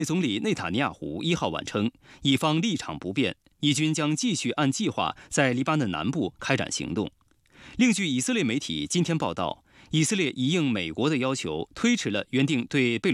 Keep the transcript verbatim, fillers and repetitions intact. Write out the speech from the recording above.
总理内塔尼亚胡一号晚称，以方立场不变，以军将继续按计划在黎巴嫩南部开展行动。另据以色列媒体今天报道，以色列已应美国的要求，推迟了原定对贝